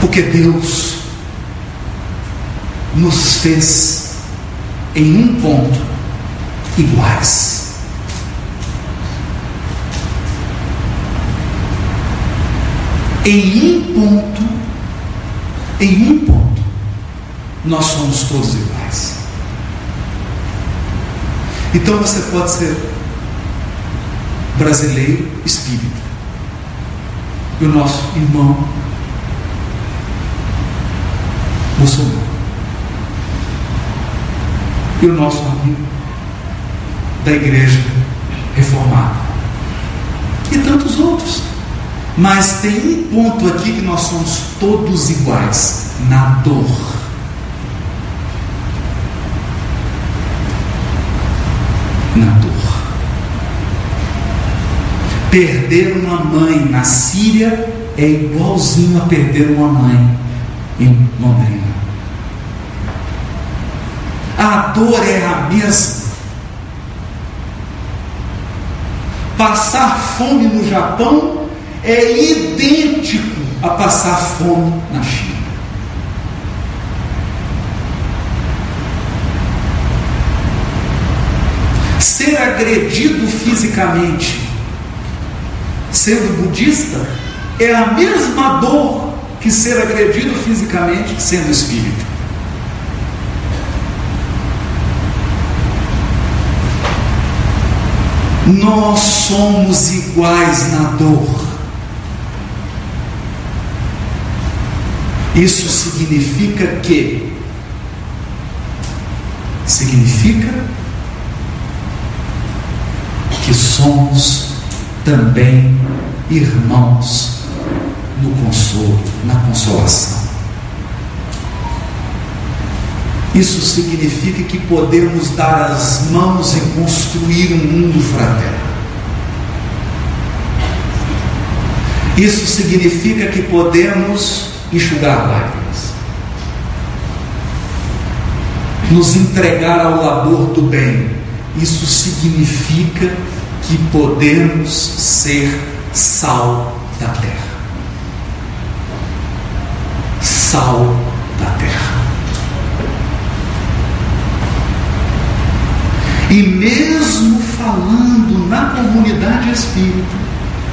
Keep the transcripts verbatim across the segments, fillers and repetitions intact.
Porque Deus nos fez em um ponto iguais. Em um ponto, em um ponto, nós somos todos iguais. Então você pode ser brasileiro espírita, e o nosso irmão muçulmano, e o nosso amigo da igreja reformada, e tantos outros. Mas tem um ponto aqui que nós somos todos iguais: na dor. Na dor. Perder uma mãe na Síria é igualzinho a perder uma mãe em Londrina. A dor é a mesma. Passar fome no Japão é idêntico a passar fome na China. Ser agredido fisicamente, sendo budista, é a mesma dor que ser agredido fisicamente sendo espírita. Nós somos iguais na dor. Isso significa que significa que somos também irmãos no consolo, na consolação. Isso significa que podemos dar as mãos e construir um mundo fraterno. Isso significa que podemos enxugar lágrimas, nos entregar ao labor do bem. Isso significa que podemos ser sal da terra. Sal da terra. E mesmo falando na comunidade espírita,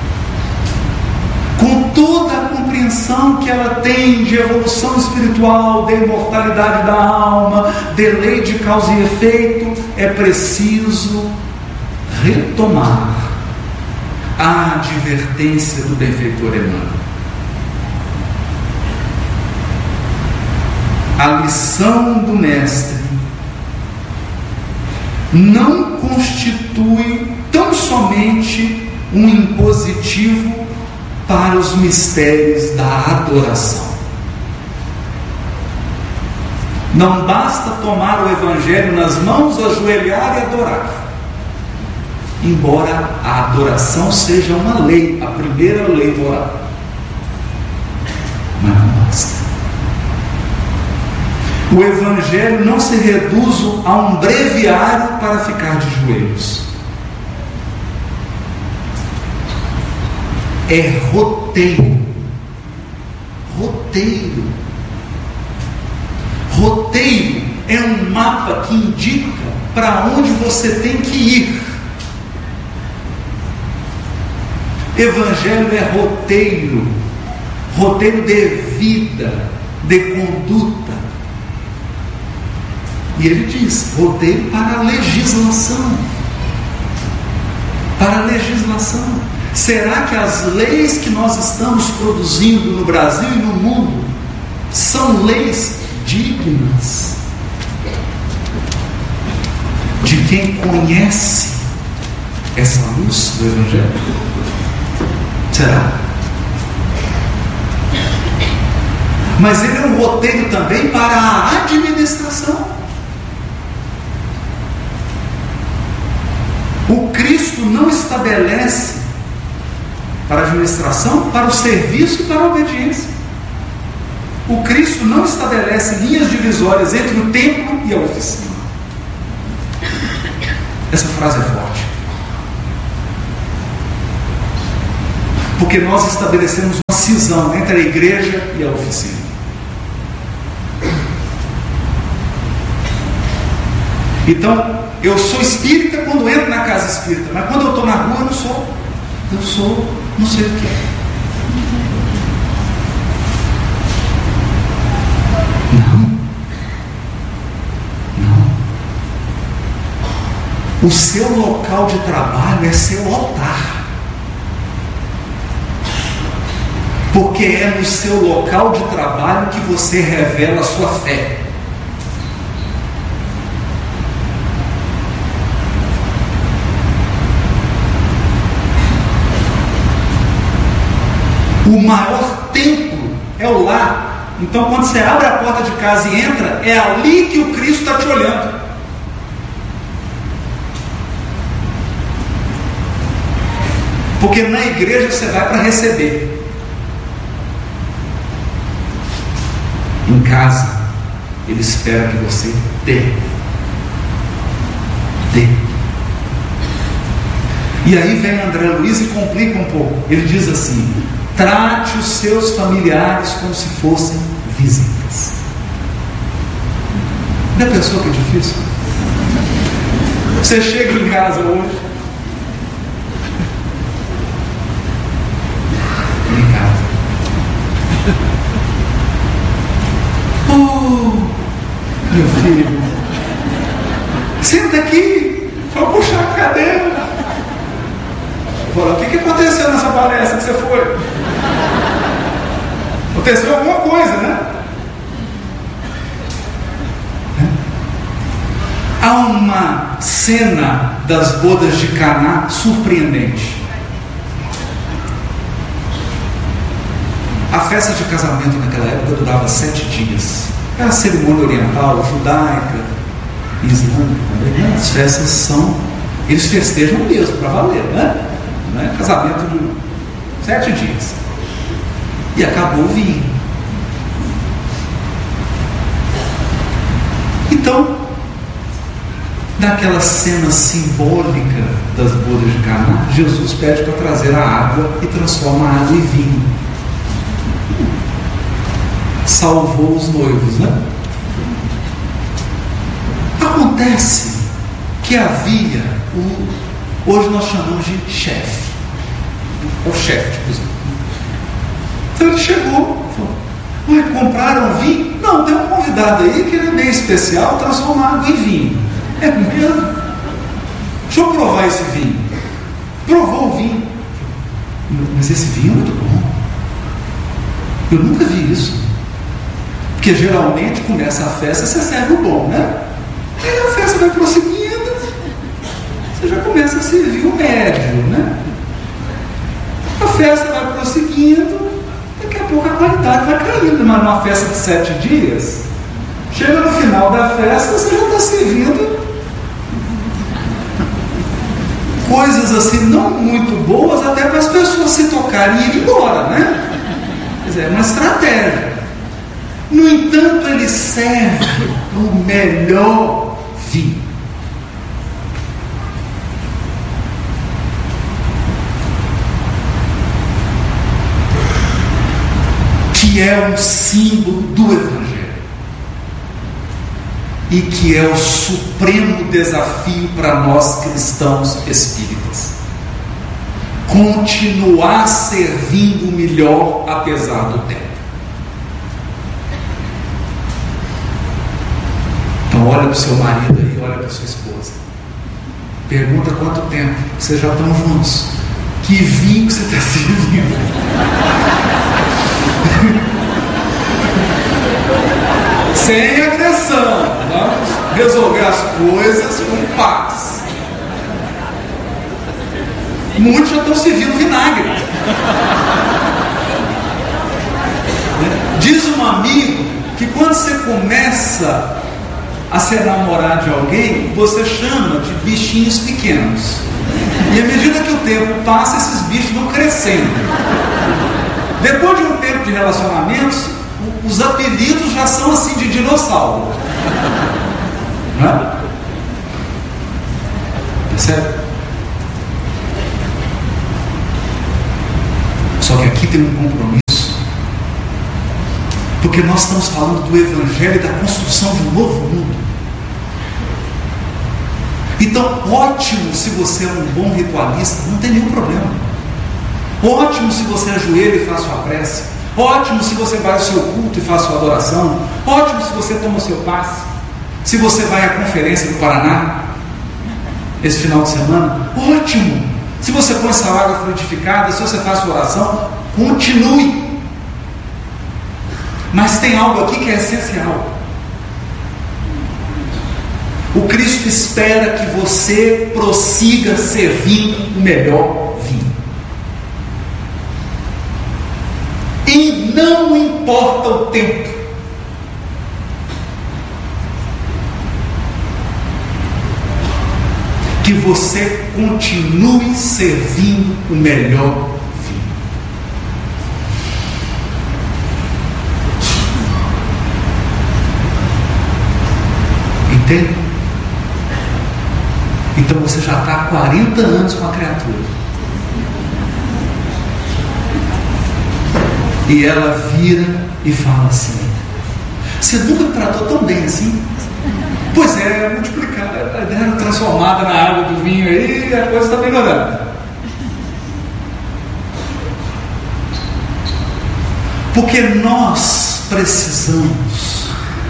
com toda a compreensão que ela tem de evolução espiritual, de imortalidade da alma, de lei de causa e efeito, é preciso retomar a advertência do benfeitor Emmanuel. A lição do mestre não constitui tão somente um impositivo para os mistérios da adoração. Não basta tomar o Evangelho nas mãos, ajoelhar e adorar, embora a adoração seja uma lei, a primeira lei moral. Mas não basta. O Evangelho não se reduz a um breviário para ficar de joelhos. É roteiro. Roteiro. Roteiro é um mapa que indica para onde você tem que ir. Evangelho é roteiro. Roteiro de vida, de conduta. E ele diz, roteiro para a legislação. Para a legislação. Será que as leis que nós estamos produzindo no Brasil e no mundo são leis dignas de quem conhece essa luz do Evangelho? Será? Mas ele é um roteiro também para a administração. O Cristo não estabelece para a administração, para o serviço e para a obediência. O Cristo não estabelece linhas divisórias entre o templo e a oficina. Essa frase é forte. Porque nós estabelecemos uma cisão entre a igreja e a oficina. Então, eu sou espírita quando entro na casa espírita, mas quando eu estou na rua eu não sou. Eu sou, não sei o que é. Não. Não. O seu local de trabalho é seu altar. Porque é no seu local de trabalho que você revela a sua fé. O maior templo é o lar. Então, quando você abre a porta de casa e entra, é ali que o Cristo está te olhando. Porque na igreja você vai para receber. Em casa, Ele espera que você dê. Dê. E aí vem André Luiz e complica um pouco. Ele diz assim: trate os seus familiares como se fossem visitas. Já pensou que é difícil? Você chega em casa hoje. Em casa. Oh, meu filho, senta aqui, só puxar a cadeira. Fala, o que, que aconteceu nessa palestra que você foi? Aconteceu alguma coisa, né? Há uma cena das bodas de Caná surpreendente. A festa de casamento naquela época durava sete dias. Era a cerimônia oriental, judaica, islâmica também, né? As festas são, eles festejam mesmo, para valer, né? Não é casamento de sete dias. E acabou o vinho. Então, naquela cena simbólica das bodas de Caná, Jesus pede para trazer a água e transforma a água em vinho. Salvou os noivos, né? Acontece que havia o, hoje nós chamamos de chefe, é o chefe de cozinha. Então ele chegou e falou: ué, compraram vinho? Não, tem um convidado aí que ele é bem especial, transforma água em vinho. É mesmo? Deixa eu provar esse vinho. Provou o vinho. Mas esse vinho é muito bom. Eu nunca vi isso. Porque geralmente começa a festa, você serve o bom, né? Aí a festa vai prosseguindo, você já começa a servir o médio, né? A festa vai prosseguindo, daqui a pouco a qualidade vai caindo. Mas numa festa de sete dias, chega no final da festa, você já está servindo coisas assim não muito boas, até para as pessoas se tocarem e ir embora, né? Quer dizer, é uma estratégia. No entanto, ele serve o melhor vinho. Que é um símbolo do Evangelho. E que é o supremo desafio para nós cristãos espíritas. Continuar servindo o melhor apesar do tempo. Então olha para o seu marido aí, olha para a sua esposa. Pergunta quanto tempo vocês já estão juntos. Que vinho que você está servindo? Sem agressão. Vamos resolver as coisas com paz. Muitos já estão servindo vinagre. Diz um amigo que quando você começa a se namorar de alguém, você chama de bichinhos pequenos. E à medida que o tempo passa, esses bichos vão crescendo. Depois de um tempo de relacionamentos, os apelidos já são assim de dinossauro. Não é? Percebe? Só que aqui tem um compromisso Porque nós estamos falando do Evangelho e da construção de um novo mundo. Então, ótimo se você é um bom ritualista, não tem nenhum problema. Ótimo se você ajoelha e faz sua prece. Ótimo se você vai ao seu culto e faz sua adoração. Ótimo se você toma o seu passe. Se você vai à conferência do Paraná esse final de semana, ótimo. Se você põe sua água frutificada, se você faz sua oração, continue. Mas tem algo aqui que é essencial. O Cristo espera que você prossiga servindo o melhor vinho. E não importa o tempo. Que você continue servindo o melhor vinho. Entende? Então você já está há quarenta anos com a criatura. E ela vira e fala assim: você nunca me tratou tão bem assim? Pois é, multiplicar, era transformada na água do vinho aí, e a coisa está melhorando. Porque nós precisamos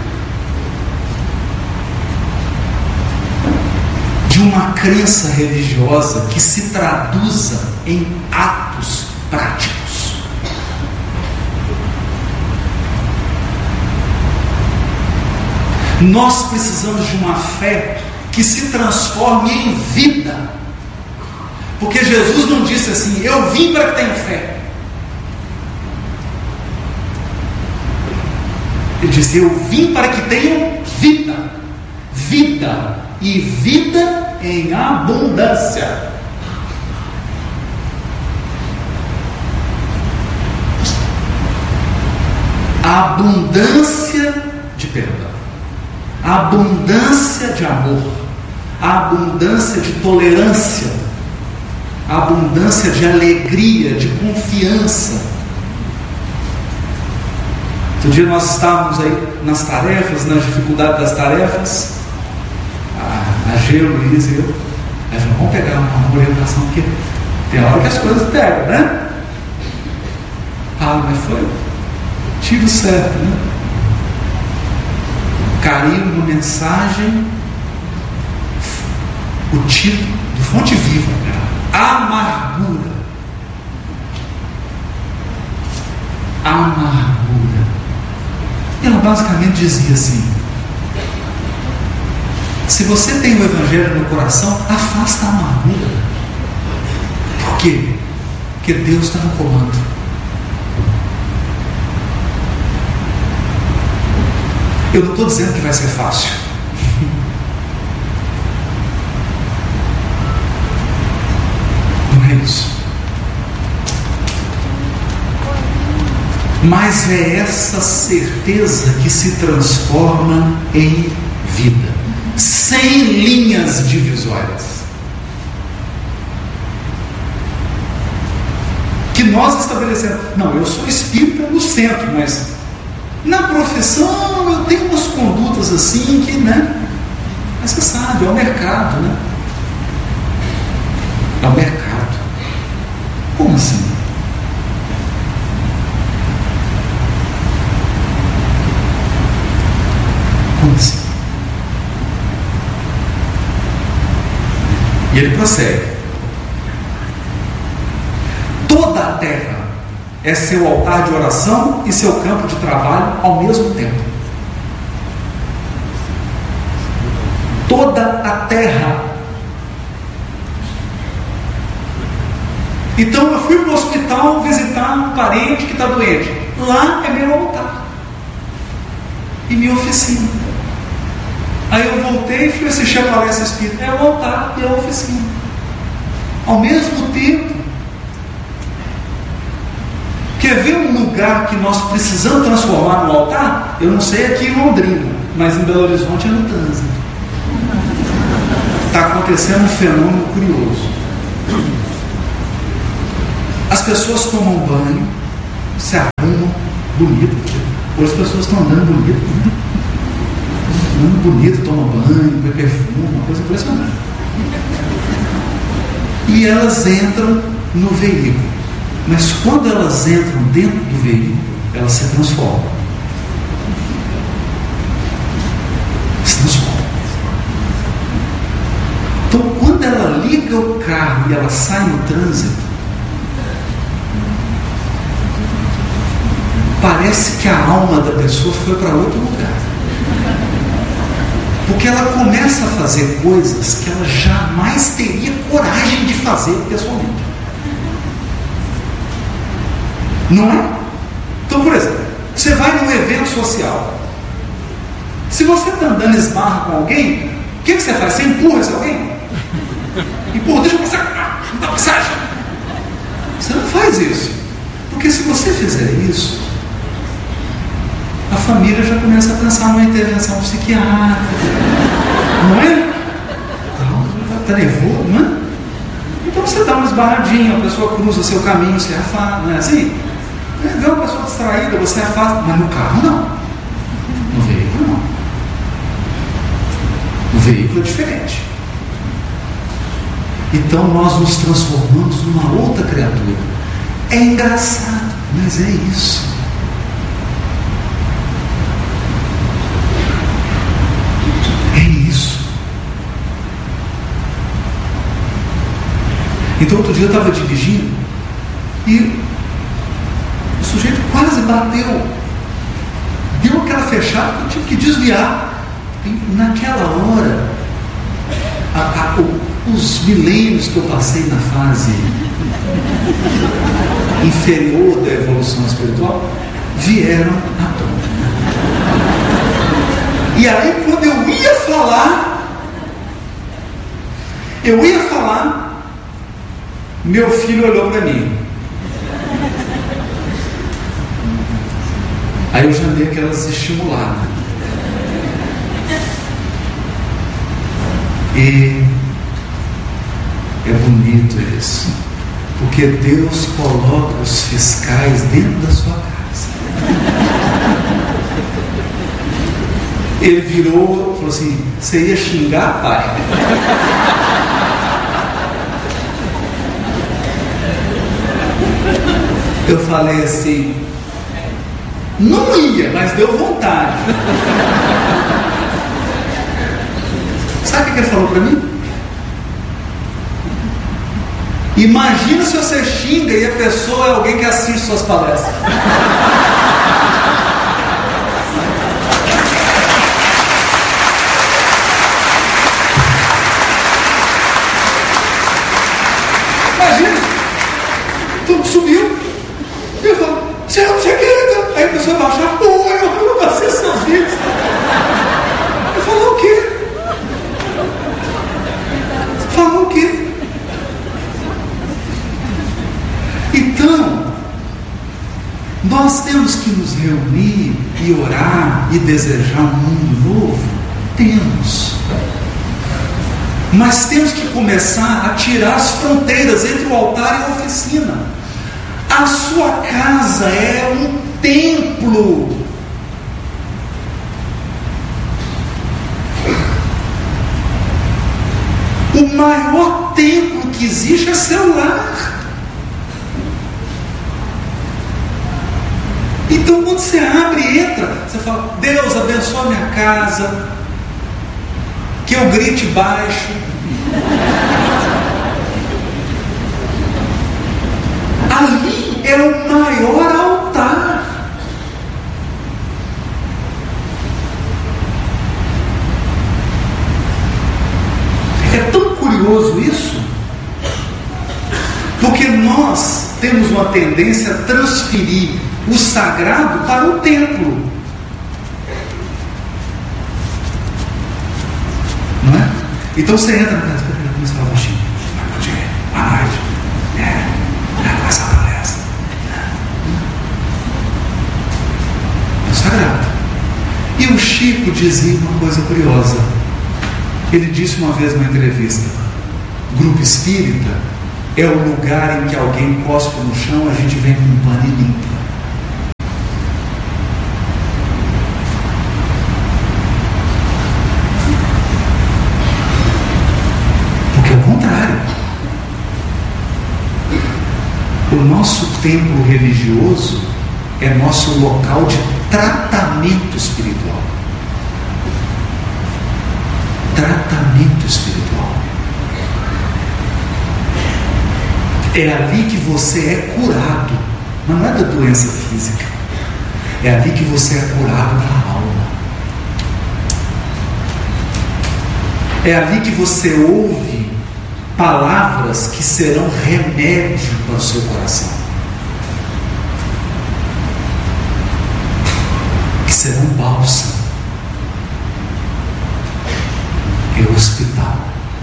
de uma crença religiosa que se traduza em atos práticos. Nós precisamos de uma fé que se transforme em vida. Porque Jesus não disse assim: eu vim para que tenham fé. Ele disse: eu vim para que tenham vida. Vida. E vida em abundância. A abundância de perdão, a abundância de amor, a abundância de tolerância, a abundância de alegria, de confiança. Outro dia nós estávamos aí nas tarefas, nas dificuldades das tarefas, a Gê, o Luiz e eu, aí falamos: vamos pegar uma orientação, porque tem hora que as coisas pegam, né? Ah, mas foi tiro certo, né? Caiu uma mensagem, o título do Fonte Viva: amargura. Amargura. E ela basicamente dizia assim: se você tem o Evangelho no coração, afasta a amargura. Por quê? Porque Deus está no comando. Eu não estou dizendo que vai ser fácil. Não é isso. Mas é essa certeza que se transforma em vida, sem linhas divisórias, que nós estabelecemos. Não, eu sou espírita no centro, mas na profissão eu tenho umas condutas assim que, né? Mas você sabe, é o mercado, né? É o mercado. Como assim? Como assim? E ele prossegue: toda a terra é seu altar de oração e seu campo de trabalho ao mesmo tempo. Toda a terra. Então eu fui para o hospital visitar um parente que está doente. Lá é meu altar e minha oficina. Aí eu voltei e fui assistir a palestra espírita. É o altar e a oficina ao mesmo tempo. Quer ver um lugar que nós precisamos transformar no altar? Eu não sei aqui em Londrina, mas em Belo Horizonte é no trânsito. Está acontecendo um fenômeno curioso. As pessoas tomam banho, se arrumam bonito, Hoje as pessoas estão andando bonito, né? Andando bonito, tomam banho, põe perfume, uma coisa impressionante. E elas entram no veículo. Mas quando elas entram dentro do veículo, elas se transformam. Se transformam. Então, quando ela liga o carro e ela sai no trânsito, parece que a alma da pessoa foi para outro lugar. Porque ela começa a fazer coisas que ela jamais teria coragem de fazer pessoalmente. Não é? Então, por exemplo, você vai num evento social. Se você está andando e esbarra com alguém, o que, que você faz? Você empurra esse alguém? Empurra, deixa eu passar, não dá passagem. Você não faz isso. Porque se você fizer isso, a família já começa a pensar numa intervenção psiquiátrica. Não é? Está nervoso, não é? Então você dá uma esbarradinha, a pessoa cruza seu caminho, você afasta, não é assim? Vê uma pessoa distraída, você afasta, mas no carro não. No veículo não. No veículo é diferente. Então nós nos transformamos numa outra criatura. É engraçado, mas é isso. É isso. Então outro dia eu estava dirigindo e o sujeito quase bateu. Deu aquela fechada que eu tive que desviar. E naquela hora, a, a, o, os milênios que eu passei na fase inferior da evolução espiritual vieram à tona. E aí, quando eu ia falar, eu ia falar, meu filho olhou para mim. Aí eu já dei aquelas estimuladas. E é bonito isso, porque Deus coloca os fiscais dentro da sua casa. Ele virou e falou assim: você ia xingar, pai? Eu falei assim: não ia, mas deu vontade. Sabe o que ele falou para mim? Imagina se você xinga e a pessoa é alguém que assiste suas palestras. Imagina, tudo subiu. E eu falo: você é você querida. Aí a pessoa baixar: pô, eu não assisto seus vídeos. Eu falo: o quê? Falou o quê? Então, nós temos que nos reunir e orar e desejar um mundo novo? Temos. Mas temos que começar a tirar as fronteiras entre o altar e a oficina. A sua casa é um templo. O maior templo que existe é seu lar. Então, quando você abre e entra, você fala: Deus abençoa minha casa, que eu grite baixo. Ali é o maior altar. É tão curioso isso, porque nós temos uma tendência a transferir o sagrado para o templo, não é? Então você entra na casa, começa a falar baixinho: boa noite, boa noite, é, é, começa a palestra. É o sagrado. E o Chico dizia uma coisa curiosa. Ele disse uma vez numa entrevista: grupo espírita é o lugar em que alguém cospe no chão, a gente vem com um pano e limpa. templo religioso é nosso local de tratamento espiritual. Tratamento espiritual. É ali que você é curado, mas não é da doença física. É ali que você é curado da alma. É ali que você ouve palavras que serão remédio para o seu coração, que serão bálsamo. É o hospital.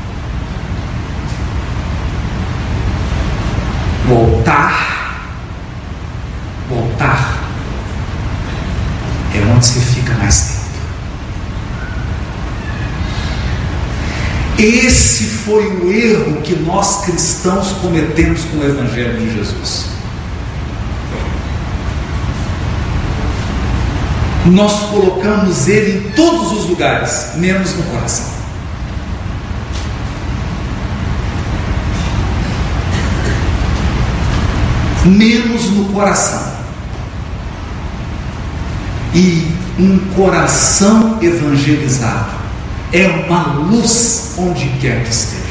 O altar, o altar é onde você fica mais tempo. Esse foi o erro que nós cristãos cometemos com o Evangelho de Jesus. Nós colocamos ele em todos os lugares, menos no coração. Menos no coração. E um coração evangelizado é uma luz onde quer que esteja.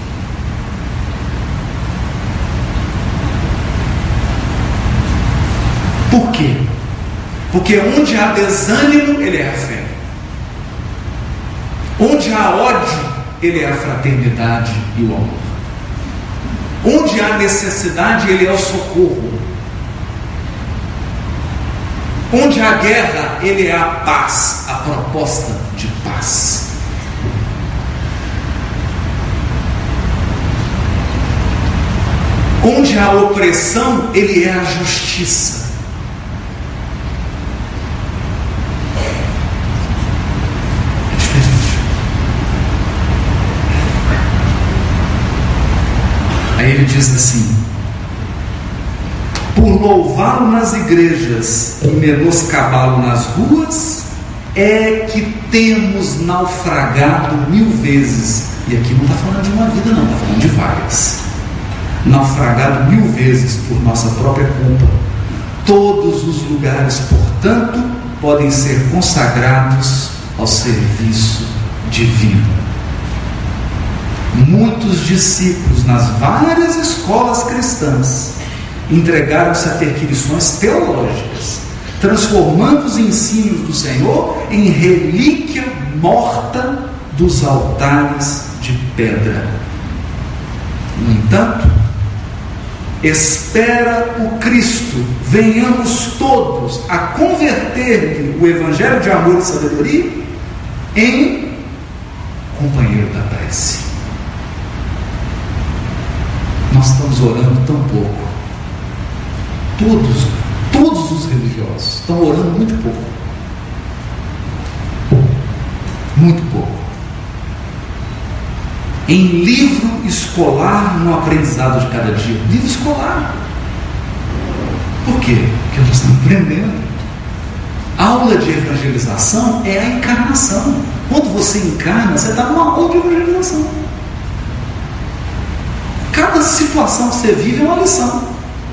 Por quê? Porque onde há desânimo, ele é a fé. Onde há ódio, ele é a fraternidade e o amor. Onde há necessidade, ele é o socorro. Onde há guerra, ele é a paz, a proposta de paz. Onde há opressão, ele é a justiça. É diferente. Aí ele diz assim: por louvá-lo nas igrejas e menoscabá-lo nas ruas, é que temos naufragado mil vezes. E aqui não está falando de uma vida, não, está falando de várias. Naufragado mil vezes por nossa própria culpa. Todos os lugares, portanto, podem ser consagrados ao serviço divino. Muitos discípulos nas várias escolas cristãs entregaram-se a perquisições teológicas, transformando os ensinos do Senhor em relíquia morta dos altares de pedra. No entanto, espera o Cristo, venhamos todos a converter o Evangelho de amor e sabedoria em companheiro da prece. Nós estamos orando tão pouco. Todos, todos os religiosos estão orando muito pouco. Muito pouco. Em livro escolar no aprendizado de cada dia. Livro escolar. Por quê? Porque nós estamos aprendendo. Aula de evangelização é a encarnação. Quando você encarna, você está numa aula de evangelização. Cada situação que você vive é uma lição.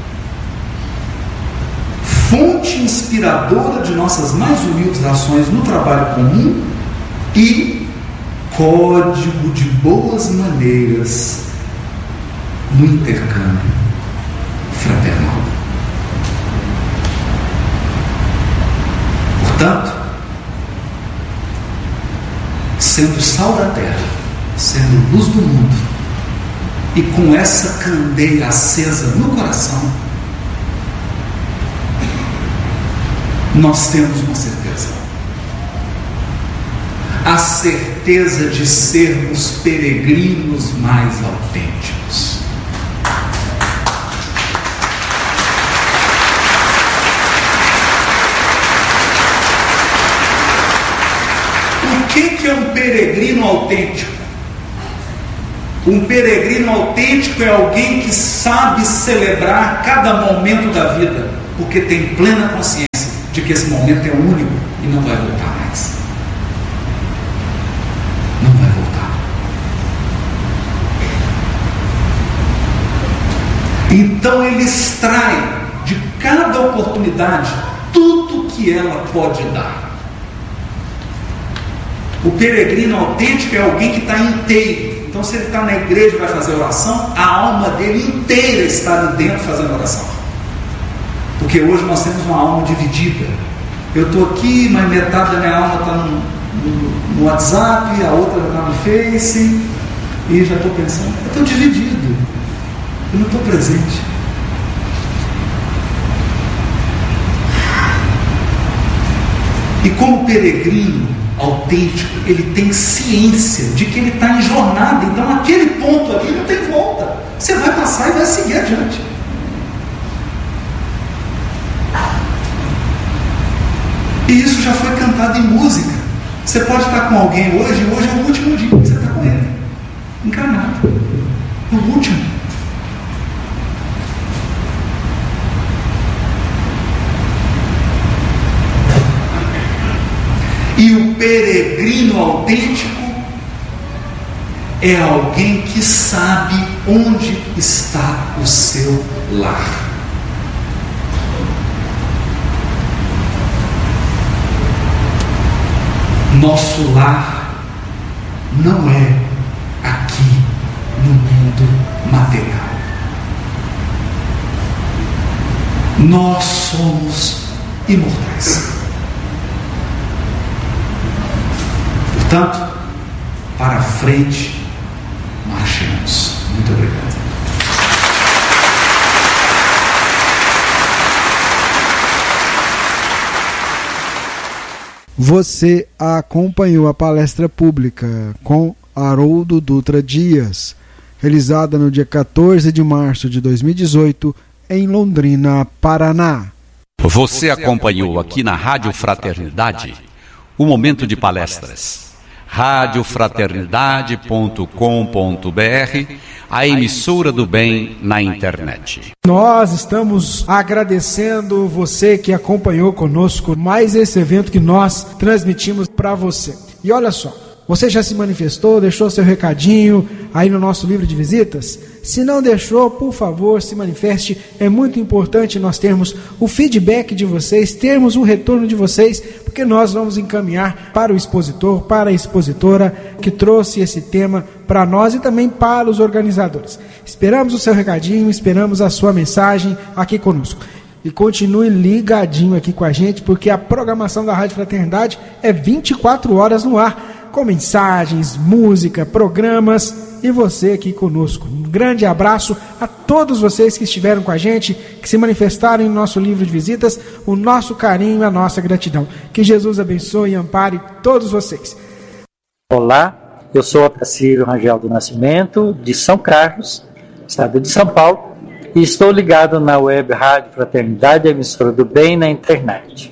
Fonte inspiradora de nossas mais humildes ações no trabalho comum e código de boas maneiras no intercâmbio fraternal. Portanto, sendo sal da terra, sendo luz do mundo, e com essa candeia acesa no coração, nós temos uma certeza. A certeza de sermos peregrinos mais autênticos. O que que é um peregrino autêntico? Um peregrino autêntico é alguém que sabe celebrar cada momento da vida, porque tem plena consciência de que esse momento é único e não vai voltar mais. Não vai voltar. Então ele extrai cada oportunidade tudo que ela pode dar. O peregrino autêntico é alguém que está inteiro. Então, se ele está na igreja e vai fazer oração, a alma dele inteira está ali dentro fazendo oração. Porque hoje nós temos uma alma dividida. Eu estou aqui, mas metade da minha alma está no, no, no WhatsApp, a outra está no Face, e já estou pensando, eu estou dividido, eu não estou presente. E como peregrino autêntico, ele tem ciência de que ele está em jornada, então aquele ponto ali não tem volta, você vai passar e vai seguir adiante. E isso já foi cantado em música. Você pode estar com alguém hoje, e hoje é o último dia que você está com ele, encarnado, é o último. E o peregrino autêntico é alguém que sabe onde está o seu lar. Nosso lar não é aqui no mundo material. Nós somos imortais. Portanto, para frente, marchemos. Muito obrigado. Você acompanhou a palestra pública com Haroldo Dutra Dias, realizada no dia quatorze de março de dois mil e dezoito, em Londrina, Paraná. Você acompanhou aqui na Rádio Fraternidade o momento de palestras. rádio fraternidade ponto com ponto b r, a emissora do bem na internet. Nós estamos agradecendo você que acompanhou conosco mais esse evento que nós transmitimos para você. E olha só, você já se manifestou, deixou seu recadinho aí no nosso livro de visitas? Se não deixou, por favor, se manifeste. É muito importante nós termos o feedback de vocês, termos o retorno de vocês, porque nós vamos encaminhar para o expositor, para a expositora que trouxe esse tema para nós e também para os organizadores. Esperamos o seu recadinho, esperamos a sua mensagem aqui conosco. E continue ligadinho aqui com a gente, porque a programação da Rádio Fraternidade é vinte e quatro horas no ar, com mensagens, música, programas e você aqui conosco. Um grande abraço a todos vocês que estiveram com a gente, que se manifestaram no nosso livro de visitas, o nosso carinho e a nossa gratidão. Que Jesus abençoe e ampare todos vocês. Olá, eu sou Otacílio Rangel do Nascimento, de São Carlos, estado de São Paulo, e estou ligado na web Rádio Fraternidade, emissora do bem na internet.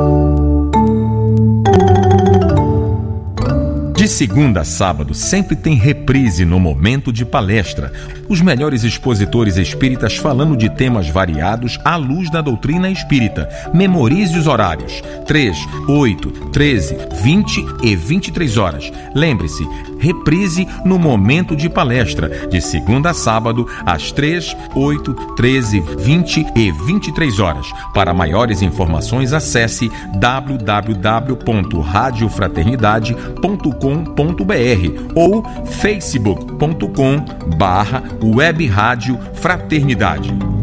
De segunda a sábado, sempre tem reprise no momento de palestra. Os melhores expositores espíritas falando de temas variados à luz da doutrina espírita. Memorize os horários: três, oito, treze, vinte e vinte e três horas. Lembre-se, reprise no momento de palestra, de segunda a sábado, às três, oito, treze, vinte e vinte e três horas. Para maiores informações, acesse w w w ponto rádio fraternidade ponto com ponto b r ou facebook ponto com barra web rádio fraternidade.